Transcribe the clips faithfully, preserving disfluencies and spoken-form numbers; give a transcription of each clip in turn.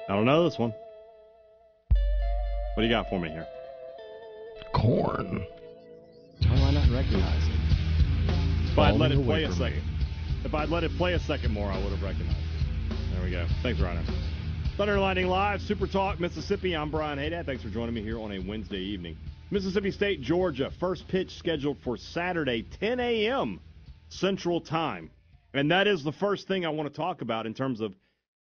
I don't know this one. What do you got for me here? Corn. How do I not recognize it? If I'd let it Falling play away a from second. me. If I'd let it play a second more, I would have recognized it. There we go. Thanks, Rhino. Thunder and Lightning Live, Super Talk, Mississippi. I'm Brian Haydad. Thanks for joining me here on a Wednesday evening. Mississippi State, Georgia. First pitch scheduled for Saturday, ten a.m. Central Time. And that is the first thing I want to talk about in terms of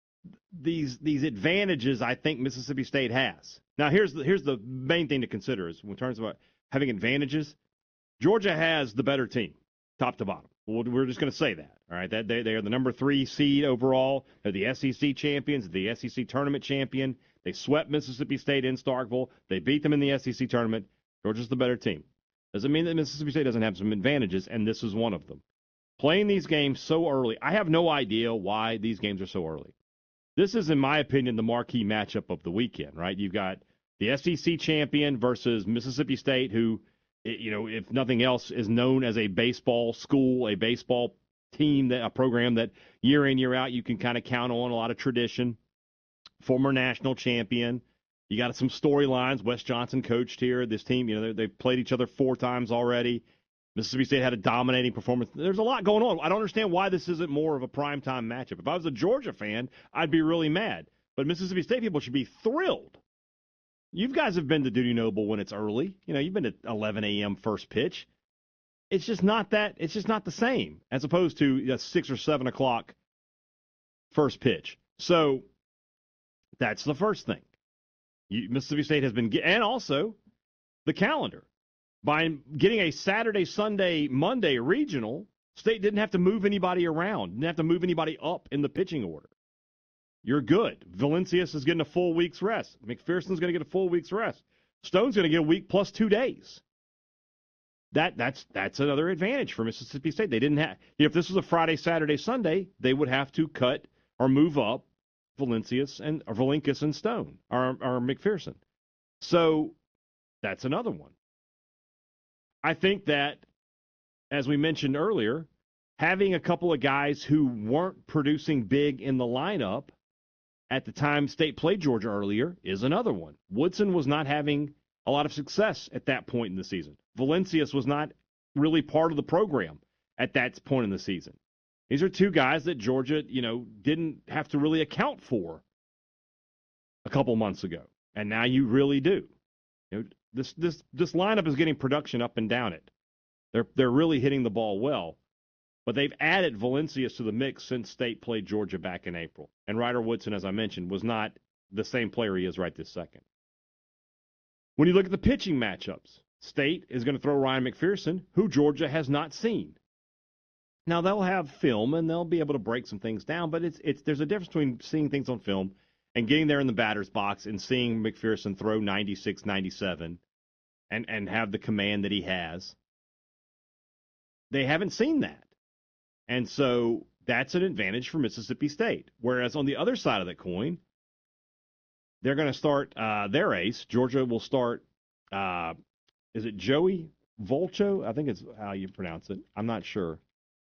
these these advantages I think Mississippi State has. Now, here's the, here's the main thing to consider is in terms of having advantages. Georgia has the better team, top to bottom. Well, we're just going to say that. All right, that they, they are the number three seed overall. They're the S E C champions, the S E C tournament champion. They swept Mississippi State in Starkville. They beat them in the S E C tournament. Georgia's the better team. Doesn't mean that Mississippi State doesn't have some advantages, and this is one of them. Playing these games so early, I have no idea why these games are so early. This is, in my opinion, the marquee matchup of the weekend, right? You've got the S E C champion versus Mississippi State, who, you know, if nothing else, is known as a baseball school, a baseball team, that a program that year in, year out, you can kind of count on, a lot of tradition. Former national champion. You got some storylines. Wes Johnson coached here. This team, you know, they've played each other four times already. Mississippi State had a dominating performance. There's a lot going on. I don't understand why this isn't more of a primetime matchup. If I was a Georgia fan, I'd be really mad. But Mississippi State people should be thrilled. You guys have been to Dudy Noble when it's early. You know, you've been to eleven a.m. first pitch. It's just not that. It's just not the same as opposed to a six or seven o'clock first pitch. So that's the first thing. You, Mississippi State has been, and also the calendar. By getting a Saturday, Sunday, Monday regional, State didn't have to move anybody around, didn't have to move anybody up in the pitching order. You're good. Valencius is getting a full week's rest. McPherson's going to get a full week's rest. Stone's going to get a week plus two days. That that's that's another advantage for Mississippi State. They didn't have. If this was a Friday, Saturday, Sunday, they would have to cut or move up Valencius and or Valencius and Stone or, or McPherson. So that's another one. I think that, as we mentioned earlier, having a couple of guys who weren't producing big in the lineup at the time State played Georgia earlier is another one. Woodson was not having a lot of success at that point in the season. Valencius was not really part of the program at that point in the season. These are two guys that Georgia, you know, didn't have to really account for a couple months ago, and now you really do. You know, This this this lineup is getting production up and down it. They're they're really hitting the ball well, but they've added Valencius to the mix since State played Georgia back in April. And Ryder Woodson, as I mentioned, was not the same player he is right this second. When you look at the pitching matchups, State is going to throw Ryan McPherson, who Georgia has not seen. Now they'll have film and they'll be able to break some things down, but it's it's there's a difference between seeing things on film and getting there in the batter's box and seeing McPherson throw ninety-six, ninety-seven and, and have the command that he has. They haven't seen that. And so that's an advantage for Mississippi State. Whereas on the other side of the coin, they're going to start uh, their ace. Georgia will start, uh, is it Joey Volcho? I think it's how you pronounce it. I'm not sure.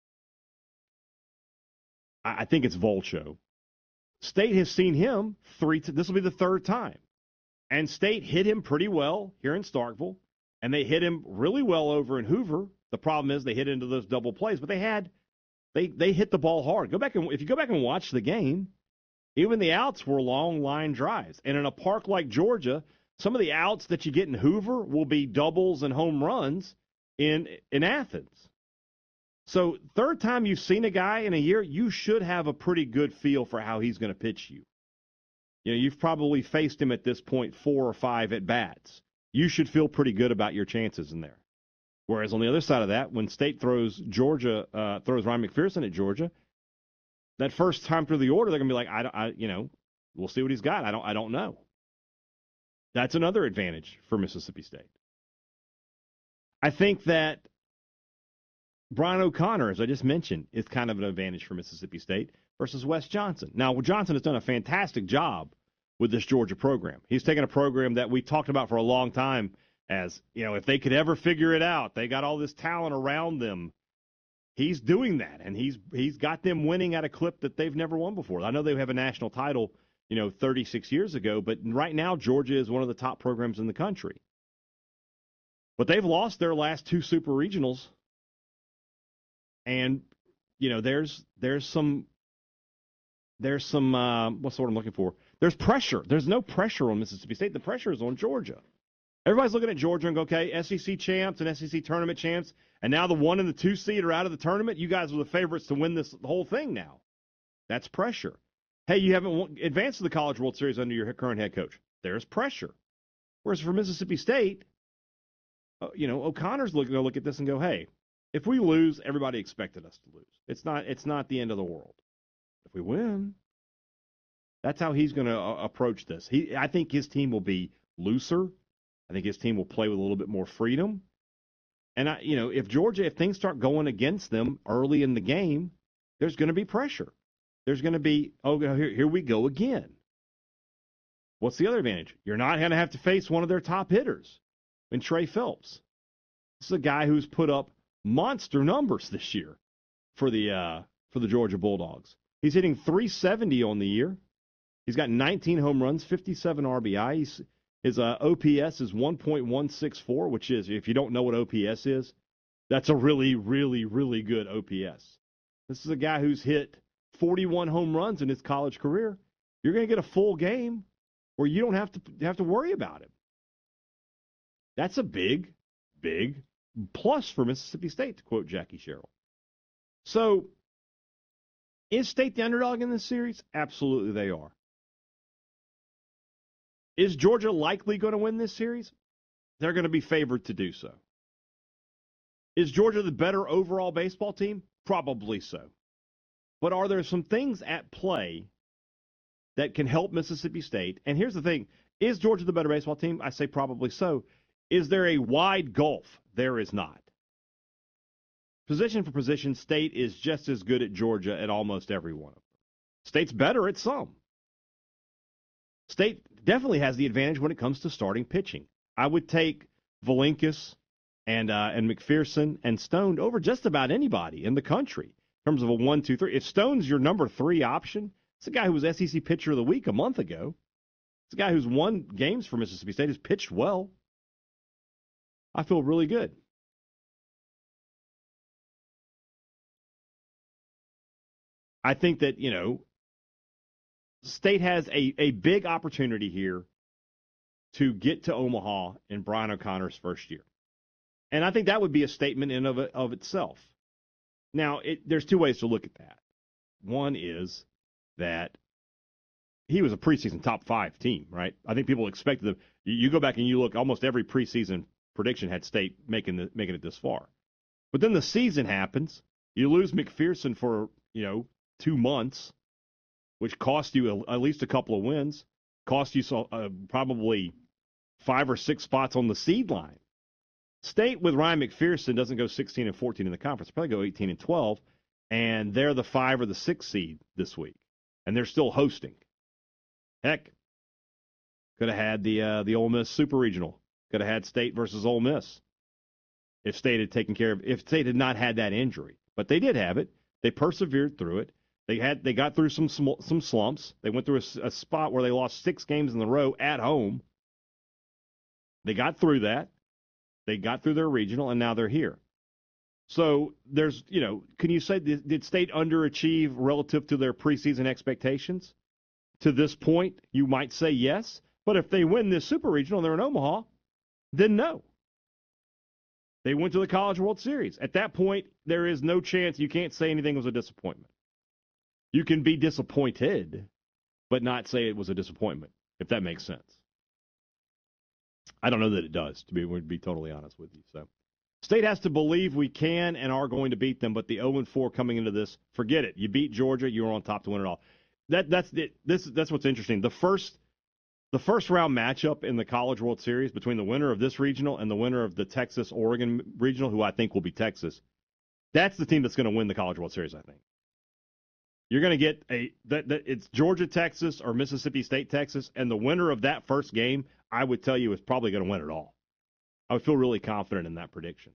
I, I think it's Volcho. State has seen him three. T- this will be the third time. And State hit him pretty well here in Starkville, and they hit him really well over in Hoover. The problem is they hit into those double plays, but they had they they hit the ball hard. Go back and if you go back and watch the game, even the outs were long line drives. And in a park like Georgia, some of the outs that you get in Hoover will be doubles and home runs in in Athens. So third time you've seen a guy in a year, you should have a pretty good feel for how he's going to pitch you. You know, you've probably faced him at this point four or five at bats. You should feel pretty good about your chances in there. Whereas on the other side of that, when State throws Georgia, uh, throws Ryan McPherson at Georgia, that first time through the order, they're going to be like, I, I, you know, we'll see what he's got. I don't, I don't know. That's another advantage for Mississippi State. I think that Brian O'Connor, as I just mentioned, is kind of an advantage for Mississippi State versus Wes Johnson. Now, Johnson has done a fantastic job with this Georgia program. He's taken a program that we talked about for a long time as, you know, if they could ever figure it out, they got all this talent around them. He's doing that, and he's he's got them winning at a clip that they've never won before. I know they have a national title you know, thirty-six years ago. But right now, Georgia is one of the top programs in the country. But they've lost their last two super regionals. And, you know, there's there's some, there's some, uh, what's the word I'm looking for? There's pressure. There's no pressure on Mississippi State. The pressure is on Georgia. Everybody's looking at Georgia and go, okay, S E C champs and S E C tournament champs, and now the one and the two seed are out of the tournament. You guys are the favorites to win this whole thing now. That's pressure. Hey, you haven't advanced to the College World Series under your current head coach. There's pressure. Whereas for Mississippi State, uh, you know, O'Connor's looking to look at this and go, hey, if we lose, everybody expected us to lose. It's not, it's not the end of the world. If we win, that's how he's going to uh, approach this. He, I think his team will be looser. I think his team will play with a little bit more freedom. And, I, you know, if Georgia, if things start going against them early in the game, there's going to be pressure. There's going to be, oh, here, here we go again. What's the other advantage? You're not going to have to face one of their top hitters in Trey Phelps. This is a guy who's put up monster numbers this year for the uh, for the Georgia Bulldogs. He's hitting three seventy on the year. He's got nineteen home runs, fifty-seven R B I. He's His uh, O P S is one point one six four, which is, if you don't know what O P S is, that's a really, really, really good O P S. This is a guy who's hit forty-one home runs in his college career. You're going to get a full game where you don't have to have to worry about him. That's a big, big plus for Mississippi State, to quote Jackie Sherrill. So, is State the underdog in this series? Absolutely they are. Is Georgia likely going to win this series? They're going to be favored to do so. Is Georgia the better overall baseball team? Probably so. But are there some things at play that can help Mississippi State? And here's the thing. Is Georgia the better baseball team? I say probably so. Is there a wide gulf? There is not. Position for position, State is just as good at Georgia at almost every one of them. State's better at some. State definitely has the advantage when it comes to starting pitching. I would take Valinkas and uh, and McPherson and Stone over just about anybody in the country in terms of a one, two, three. If Stone's your number three option, it's a guy who was S E C Pitcher of the Week a month ago. It's a guy who's won games for Mississippi State, has pitched well. I feel really good. I think that, you know, State has a, a big opportunity here to get to Omaha in Brian O'Connor's first year. And I think that would be a statement in of, of itself. Now, it, there's two ways to look at that. One is that he was a preseason top five team, right? I think people expected them. You, you go back and you look, almost every preseason prediction had State making the, making it this far. But then the season happens. You lose McPherson for, you know, two months, which cost you a, at least a couple of wins, cost you so, uh, probably five or six spots on the seed line. State with Ryan McPherson doesn't go sixteen and fourteen in the conference. They probably go eighteen and twelve, and they're the five or the six seed this week, and they're still hosting. Heck, could have had the uh, the Ole Miss Super Regional. Could have had State versus Ole Miss if State had taken care of, if State had not had that injury. But they did have it. They persevered through it. They had they got through some sm- some slumps. They went through a, a spot where they lost six games in a row at home. They got through that. They got through their regional, and now they're here. So there's, you know, can you say, did, did State underachieve relative to their preseason expectations? To this point, you might say yes. But if they win this Super Regional and they're in Omaha, then no. They went to the College World Series. At that point, there is no chance. You can't say anything was a disappointment. You can be disappointed, but not say it was a disappointment, if that makes sense. I don't know that it does, to be, to be totally honest with you. So, State has to believe we can and are going to beat them, but the oh and four coming into this, forget it. You beat Georgia, you're on top to win it all. That that's it. This that's what's interesting. The first the first round matchup in the College World Series between the winner of this regional and the winner of the Texas Oregon regional, who I think will be Texas, that's the team that's going to win the College World Series, I think. You're going to get a that, that it's Georgia Texas or Mississippi State Texas, and the winner of that first game, I would tell you, is probably going to win it all. I would feel really confident in that prediction.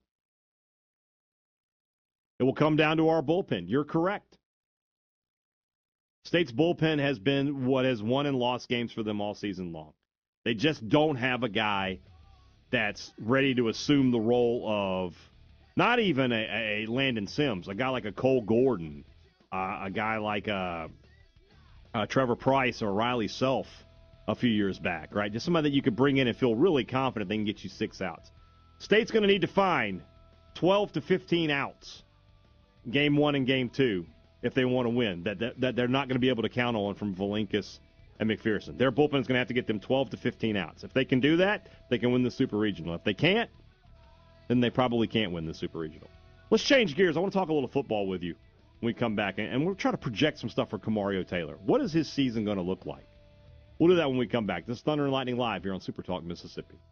It will come down to our bullpen. You're correct. State's bullpen has been what has won and lost games for them all season long. They just don't have a guy that's ready to assume the role of not even a, a Landon Sims, a guy like a Cole Gordon, uh, a guy like a, a Trevor Price or Riley Self a few years back, right? Just somebody that you could bring in and feel really confident they can get you six outs. State's going to need to find twelve to fifteen outs game one and game two if they want to win, that, that, that they're not going to be able to count on from Valinkas and McPherson. Their bullpen is going to have to get them twelve to fifteen outs. If they can do that, they can win the Super Regional. If they can't, then they probably can't win the Super Regional. Let's change gears. I want to talk a little football with you when we come back, and we'll try to project some stuff for Kamario Taylor. What is his season going to look like? We'll do that when we come back. This is Thunder and Lightning Live here on Super Talk Mississippi.